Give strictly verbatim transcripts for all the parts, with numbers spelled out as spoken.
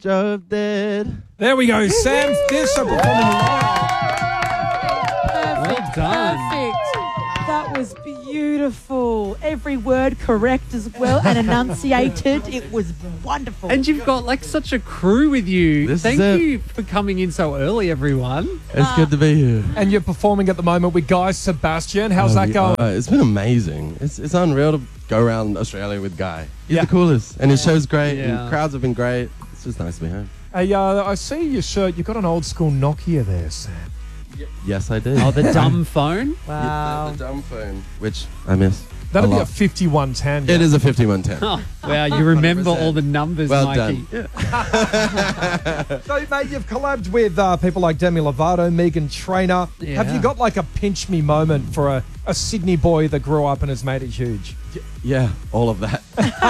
Drove dead. There we go. Sam Fisher performing live. Well done. Perfect. That was beautiful. Every word correct as well and enunciated. It was wonderful. And you've got like such a crew with you. This Thank is it. you for coming in so early, everyone. It's good to be here. And you're performing at the moment with Guy Sebastian. How's that going? Uh, it's been amazing. It's it's unreal to go around Australia with Guy. He's Yeah. the coolest. And his show's great. Yeah. And crowds have been great. It's just nice to be home. Hey, uh, I see your shirt. You've got an old school Nokia there, Sam. Yes, I did. Oh, the dumb phone? Wow. The, the dumb phone, which I miss. That'll a be a lot. fifty-one ten. It is a fifty-one ten. Oh, wow, you remember one hundred percent. all the numbers, Well Mikey. done. Yeah. So, mate, you've collabed with uh, people like Demi Lovato, Megan Trainor. Yeah. Have you got like a pinch me moment for a, a Sydney boy that grew up and has made it huge? Yeah, all of that.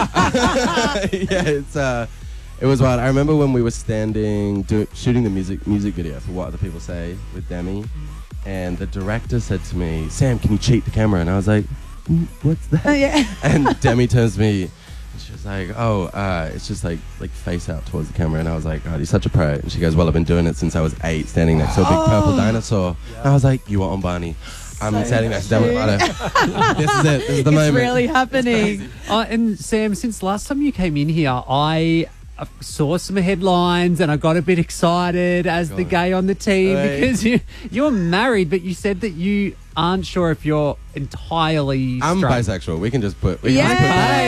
yeah, it's uh, it was wild. I remember when we were standing, do, shooting the music music video for What Other People Say with Demi, and the director said to me, "Sam, can you cheat the camera?" And I was like, mm, "What's that?" Oh, yeah. And Demi turns to me, and she was like, "Oh, uh, it's just like like face out towards the camera." And I was like, "God, you're such a pro." And she goes, "Well, I've been doing it since I was eight, standing next to a big purple dinosaur." And I was like, "You are on Barney." I'm So standing next to Demi Lovato. This is it. This is the It's moment. really happening. Uh, and Sam, since last time you came in here, I uh, saw some headlines and I got a bit excited as the gay on the team Hey. because you, you're married, but you said that you aren't sure if you're entirely I'm straight. bisexual. We can just put. We can just put that.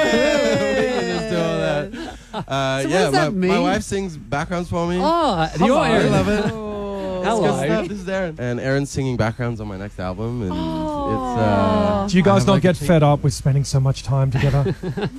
Hey, We can just do all that. Uh, So what yeah, does that my, my mean? wife sings backgrounds for me. Oh, Hello. you're I Aaron. love it. Oh. Hello. Good stuff. This is Aaron. And Aaron's singing backgrounds on my next album, and Oh. it's uh, Do you guys I have not like get a team. fed up with spending so much time together?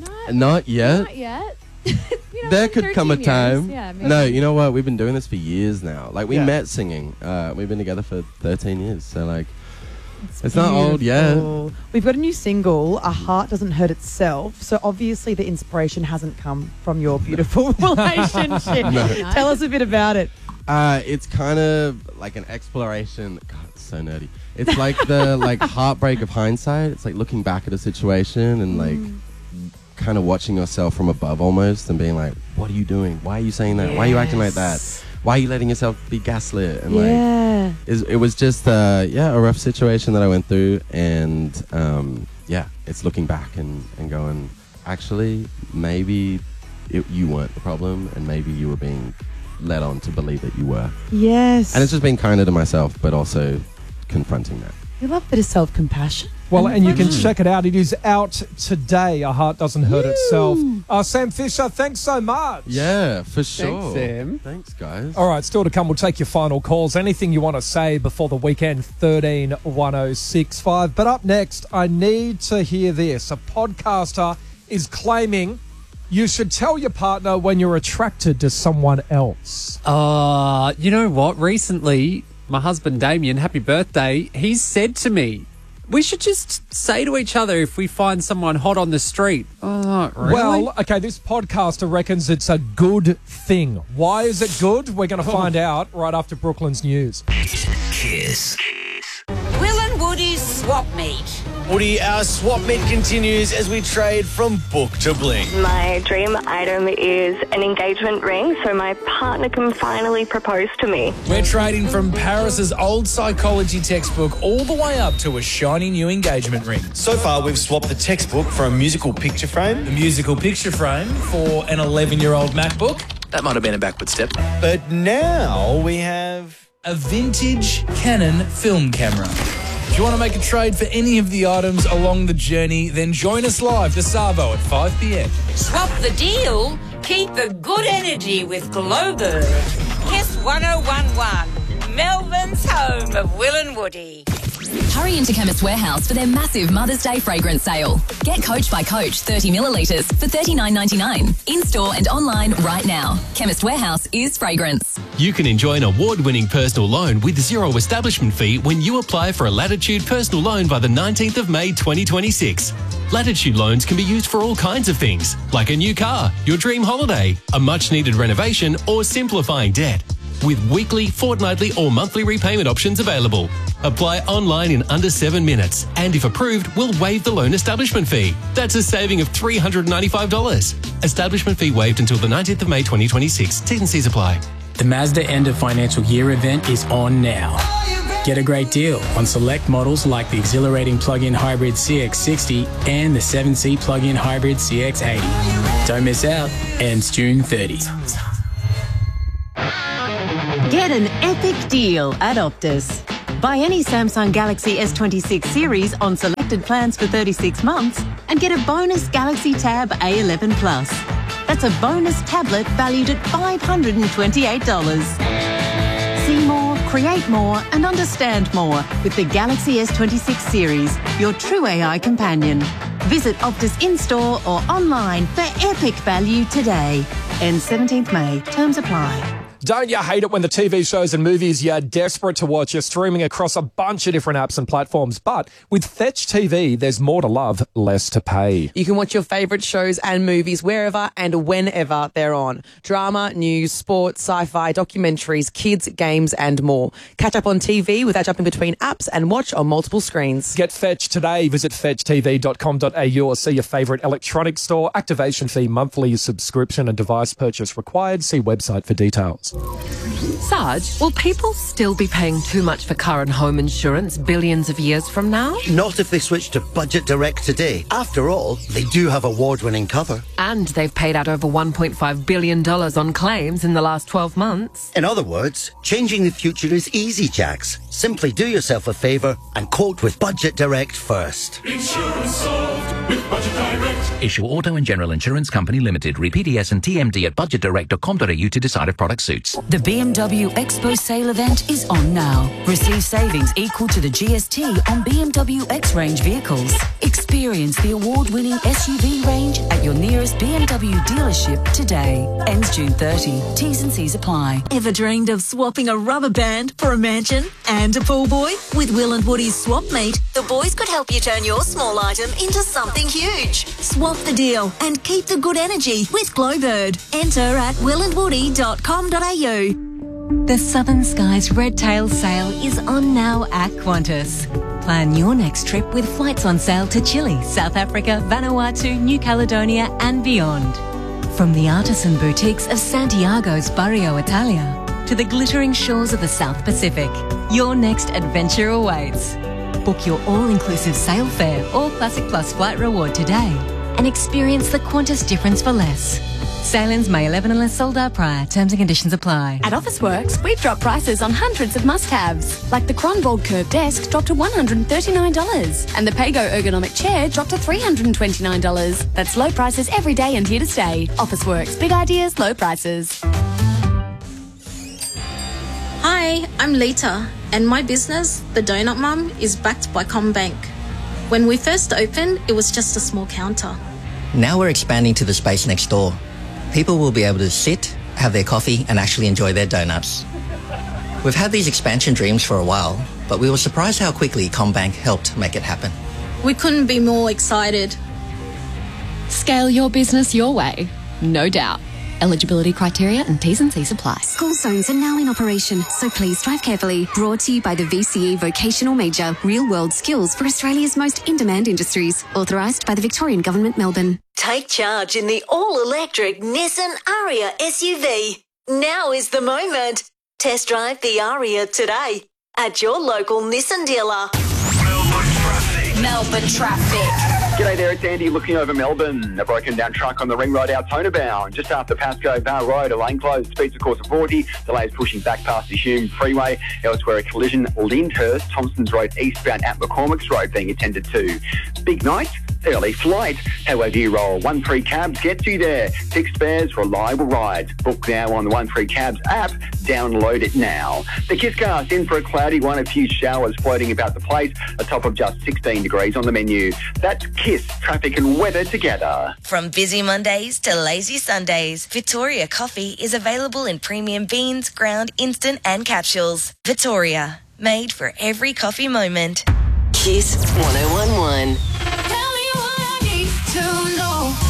Not yet. Not yet. You know, There like could come a thirteen time. years. Yeah, maybe. No, you know what? We've been doing this for years now. Like we Yeah. met singing. Uh, we've been together for thirteen years. So like, it's not old yet. Beautiful. We've got a new single, A Heart Doesn't Hurt Itself. So obviously the inspiration hasn't come from your beautiful relationship. Tell us a bit about it. Uh, it's kind of like an exploration. God, it's so nerdy. It's like the like heartbreak of hindsight. It's like looking back at a situation and like kind of watching yourself from above almost and being like, what are you doing? Why are you saying that? Why are you acting like that? Yes. Why are you letting yourself be gaslit? And like, Yeah. is- it was just uh, yeah, a rough situation that I went through, and um, yeah, it's looking back and, and going, actually, maybe it, you weren't the problem, and maybe you were being led on to believe that you were. Yes. And it's just being kinder to myself, but also confronting that. You love a bit of self-compassion. Well, and you can check it out. It is out today. A Heart Doesn't Hurt Itself. Uh, Sam Fisher, thanks so much. Yeah, for sure. Sam. Thanks, guys. All right, still to come. We'll take your final calls. Anything you want to say before the weekend, thirteen one oh six five. But up next, I need to hear this. A podcaster is claiming you should tell your partner when you're attracted to someone else. Uh, you know what? Recently, my husband Damien, happy birthday, he's said to me, we should just say to each other if we find someone hot on the street. Oh, really? Well, okay, this podcaster reckons it's a good thing. Why is it good? We're going to find out right after Brooklyn's news. Kiss. Will and Woody's swap meet. Woody, our swap meet continues as we trade from book to bling. My dream item is an engagement ring so my partner can finally propose to me. We're trading from Paris's old psychology textbook all the way up to a shiny new engagement ring. So far, we've swapped the textbook for a musical picture frame. A musical picture frame for an eleven-year-old MacBook. That might have been a backward step. But now we have a vintage Canon film camera. If you want to make a trade for any of the items along the journey, then join us live to Savo at five p m. Swap the deal. Keep the good energy with Glowbird. Kiss one oh one one, Melbourne's home of Will and Woody. Hurry into Chemist Warehouse for their massive Mother's Day fragrance sale. Get Coach by Coach thirty millilitres for thirty-nine ninety-nine. In-store and online right now. Chemist Warehouse is fragrance. You can enjoy an award-winning personal loan with zero establishment fee when you apply for a Latitude personal loan by the nineteenth of May twenty twenty-six. Latitude loans can be used for all kinds of things, like a new car, your dream holiday, a much-needed renovation, or simplifying debt. With weekly, fortnightly, or monthly repayment options available. Apply online in under seven minutes. And if approved, we'll waive the loan establishment fee. That's a saving of three hundred ninety-five dollars. Establishment fee waived until the nineteenth of May twenty twenty-six. T's and C's apply. The Mazda End of Financial Year event is on now. Get a great deal on select models like the exhilarating plug-in hybrid C X sixty and the seven seat plug-in hybrid C X eighty. Don't miss out. Ends June thirtieth. Get an epic deal at Optus. Buy any Samsung Galaxy S twenty-six series on selected plans for thirty-six months and get a bonus Galaxy Tab A eleven Plus. That's a bonus tablet valued at five hundred twenty-eight dollars. See more, create more and understand more with the Galaxy S twenty-six series, your true A I companion. Visit Optus in-store or online for epic value today. Ends seventeenth May. Terms apply. Don't you hate it when the T V shows and movies you're desperate to watch are streaming across a bunch of different apps and platforms? But with Fetch T V, there's more to love, less to pay. You can watch your favourite shows and movies wherever and whenever they're on. Drama, news, sports, sci-fi, documentaries, kids, games and more. Catch up on T V without jumping between apps and watch on multiple screens. Get Fetch today. Visit fetch t v dot com dot a u or see your favourite electronics store. Activation fee, monthly subscription and device purchase required. See website for details. Sarge, will people still be paying too much for car and home insurance billions of years from now? Not if they switch to Budget Direct today. After all, they do have award-winning cover. And they've paid out over one point five billion dollars on claims in the last twelve months. In other words, changing the future is easy, Jax. Simply do yourself a favour and quote with Budget Direct first. Insurance solved with Budget Direct. Issue Auto and General Insurance Company Limited. Read P D S and T M D at budget direct dot com dot a u to decide if product suits. The B M W Expo sale event is on now. Receive savings equal to the G S T on B M W X-Range vehicles. Experience the award-winning S U V range at your nearest B M W dealership today. Ends June thirtieth. T's and C's apply. Ever dreamed of swapping a rubber band for a mansion and a pool boy? With Will and Woody's Swap Meet, the boys could help you turn your small item into something huge. Swap the deal and keep the good energy with Glowbird. Enter at will and woody dot com dot a u. The Southern Skies Red Tail sale is on now at Qantas. Plan your next trip with flights on sale to Chile, South Africa, Vanuatu, New Caledonia and beyond. From the artisan boutiques of Santiago's Barrio Italia to the glittering shores of the South Pacific, your next adventure awaits. Book your all-inclusive sail fare or Classic Plus flight reward today and experience the Qantas difference for less. Sail-ins May eleventh unless sold out prior. Terms and conditions apply. At Officeworks, we've dropped prices on hundreds of must-haves, like the Cronvold Curve Desk dropped to one hundred thirty-nine dollars and the Pago Ergonomic Chair dropped to three hundred twenty-nine dollars. That's low prices every day and here to stay. Officeworks, big ideas, low prices. Hi, I'm Lita, and my business, The Donut Mum, is backed by CommBank. When we first opened, it was just a small counter. Now we're expanding to the space next door. People will be able to sit, have their coffee, and actually enjoy their donuts. We've had these expansion dreams for a while, but we were surprised how quickly CommBank helped make it happen. We couldn't be more excited. Scale your business your way, no doubt. Eligibility criteria and T's and C's apply. School zones are now in operation, so please drive carefully. Brought to you by the V C E Vocational Major, real-world skills for Australia's most in-demand industries. Authorised by the Victorian Government, Melbourne. Take charge in the all-electric Nissan Ariya S U V. Now is the moment. Test drive the Ariya today at your local Nissan dealer. Melbourne traffic. Melbourne traffic. G'day there, it's Andy looking over Melbourne. A broken down truck on the ring road Altona bound. Just after Pascoe Bar Road, a lane closed. Speeds of course of forty. Delays pushing back past the Hume Freeway. Elsewhere a collision, Lyndhurst, Thompson's Road eastbound at McCormick's Road being attended to. Big night, early flight. However you roll, one three Cabs gets you there. Fixed fares, reliable rides. Book now on the one three Cabs app. Download it now. The Kisscast in for a cloudy one. A few showers floating about the place. A top of just sixteen degrees on the menu. That's Kiss, traffic and weather together. From busy Mondays to lazy Sundays, Victoria Coffee is available in premium beans, ground, instant and capsules. Victoria, made for every coffee moment. Kiss one oh one one. Tell me what I need to know.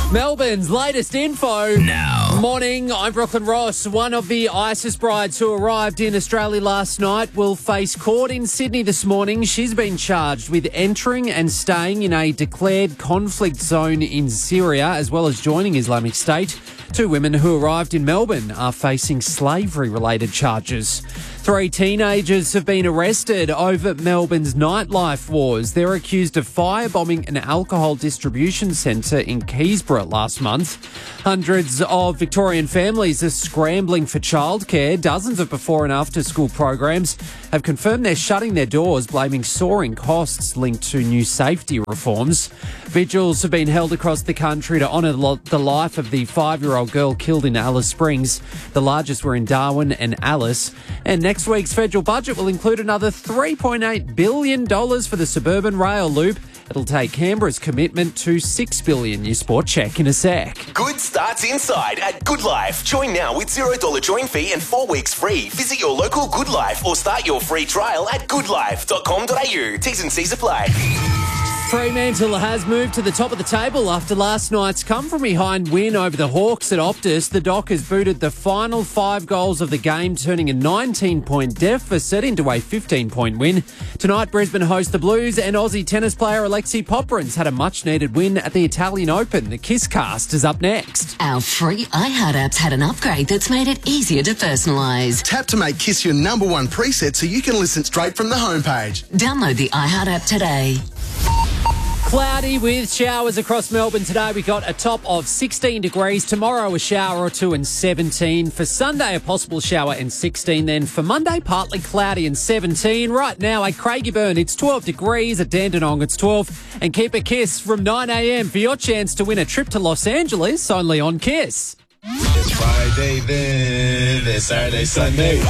Melbourne's latest info. Now. Morning, I'm Brooklyn Ross. One of the ISIS brides who arrived in Australia last night will face court in Sydney this morning. She's been charged with entering and staying in a declared conflict zone in Syria, as well as joining Islamic State. Two women who arrived in Melbourne are facing slavery-related charges. Three teenagers have been arrested over Melbourne's nightlife wars. They're accused of firebombing an alcohol distribution centre in Keysborough last month. Hundreds of Victorian families are scrambling for childcare. Dozens of before and after school programs have confirmed they're shutting their doors, blaming soaring costs linked to new safety reforms. Vigils have been held across the country to honour the life of the five-year-old girl killed in Alice Springs. The largest were in Darwin and Alice. And next week's federal budget will include another three point eight billion dollars for the suburban rail loop. It'll take Canberra's commitment to six billion dollars. Your sport check in a sec. Good starts inside at Good Life. Join now with zero dollars join fee and four weeks free. Visit your local Good Life or start your free trial at good life dot com dot a u. T's and C's apply. Fremantle has moved to the top of the table after last night's come-from-behind win over the Hawks at Optus. The Dockers booted the final five goals of the game, turning a nineteen-point deficit into a fifteen-point win. Tonight, Brisbane host the Blues, and Aussie tennis player Alexei Poprin's had a much-needed win at the Italian Open. The Kisscast is up next. Our free iHeart app's had an upgrade that's made it easier to personalise. Tap to make Kiss your number one preset so you can listen straight from the homepage. Download the iHeart app today. Cloudy with showers across Melbourne today. We got a top of sixteen degrees. Tomorrow, a shower or two and seventeen. For Sunday, a possible shower and sixteen. Then for Monday, partly cloudy and seventeen. Right now, at Craigieburn, it's twelve degrees. At Dandenong, it's twelve. And keep a Kiss from nine a.m. for your chance to win a trip to Los Angeles, only on Kiss. It's Friday then, it's Saturday, Sunday.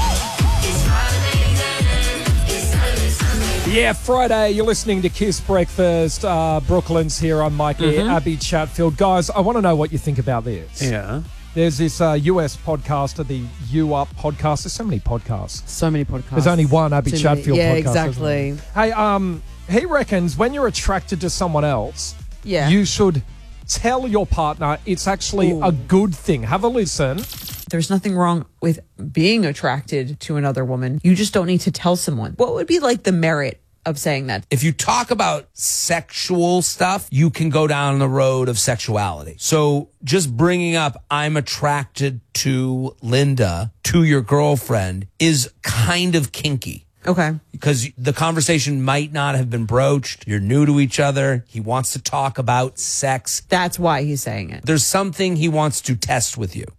Yeah, Friday, you're listening to Kiss Breakfast. Uh, Brooklyn's here. I'm Mikey, Mm-hmm. Abby Chatfield. Guys, I want to know what you think about this. Yeah. There's this uh, U S podcaster, the U Up podcast. There's so many podcasts. So many podcasts. There's only one Abby Too many. Chatfield Yeah, podcast. exactly. isn't there? Hey, um, he reckons when you're attracted to someone else, Yeah. you should tell your partner it's actually Ooh. a good thing. Have a listen. There's nothing wrong with being attracted to another woman. You just don't need to tell someone. What would be like the merit of saying that? If you talk about sexual stuff, you can go down the road of sexuality. So just bringing up, I'm attracted to Linda, to your girlfriend, is kind of kinky. Okay. Because the conversation might not have been broached. You're new to each other. He wants to talk about sex. That's why he's saying it. There's something he wants to test with you.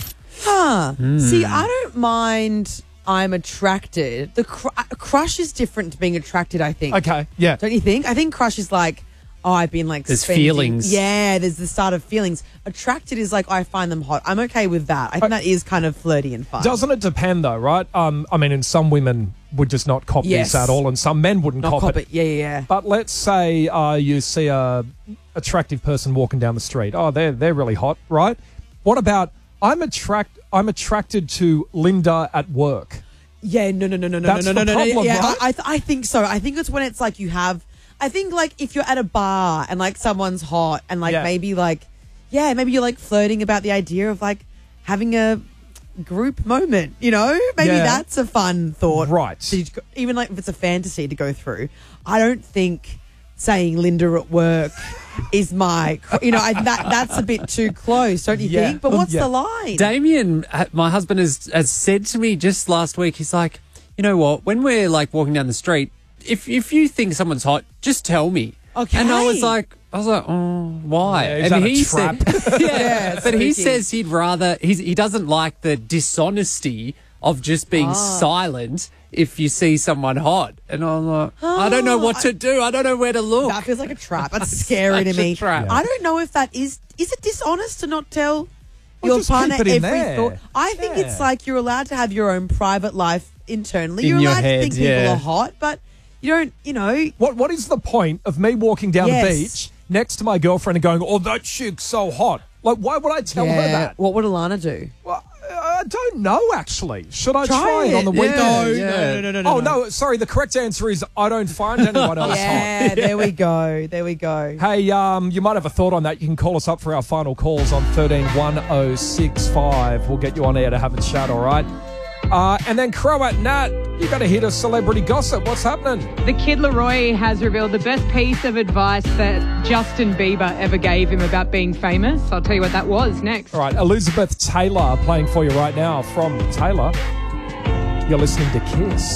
Huh. Mm. See, I don't mind I'm attracted. The cr- crush is different to being attracted, I think. Okay, yeah. Don't you think? I think crush is like, oh, I've been like There's spending- feelings. Yeah, there's the start of feelings. Attracted is like, I find them hot. I'm okay with that. I think that is kind of flirty and fun. Doesn't it depend, though, right? Um, I mean, and some women would just not cop Yes. this at all, and some men wouldn't Not cop, cop it. it. Yeah, yeah, yeah. But let's say uh, you see a attractive person walking down the street. Oh, they're they're really hot, right? What about I'm attract I'm attracted to Linda at work. Yeah, no, no, no, no, no, That's no, no, the no, no. problem, Yeah, right? I, I, th- I think so. I think it's when it's like you have. I think like if you're at a bar and like someone's hot and like Yeah. maybe like, yeah, maybe you're like flirting about the idea of like having a group moment. You know, maybe Yeah. that's a fun thought, Right. to go- even like if it's a fantasy to go through. I don't think saying Linda at work is my, you know, I, that that's a bit too close, don't you Yeah. think? But what's Yeah. the line? Damien, uh, my husband, has, has said to me just last week, he's like, you know what, when we're like walking down the street, if if you think someone's hot, just tell me. Okay. And I was like, I was like, oh, why? Yeah, is and that a he trap? said, yeah, Yeah, but he spooky. says he'd rather, he's, he doesn't like the dishonesty of just being Ah. silent if you see someone hot. And I'm like, I don't know what Oh, to do. I don't know where to look. That feels like a trap. That's scary to Such a me. trap. I don't know if that is. Is it dishonest to not tell Well, your just keep partner it in every there. thought? I think it's Yeah. like you're allowed to have your own private life internally. In You're your allowed head, to think yeah. people are hot, but you don't. You know. What What is the point of me walking down Yes. the beach next to my girlfriend and going, "Oh, that chick's so hot"? Like, why would I tell her Yeah. that? What would Alana do? Well, I don't don't know, actually. Should I try, Try it on the it. weekend? No, Yeah. no, no, no, no, Oh, no. no, sorry. The correct answer is I don't find anyone else hot. Yeah, there we go. There we go. Hey, um, you might have a thought on that. You can call us up for our final calls on thirteen one oh six five. We'll get you on air to have a chat, all right? Uh, and then Crow at Nat, you got to hit a celebrity gossip. What's happening? The Kid Laroi has revealed the best piece of advice that Justin Bieber ever gave him about being famous. I'll tell you what that was next. All right, Elizabeth Taylor playing for you right now from Taylor. You're listening to Kiss.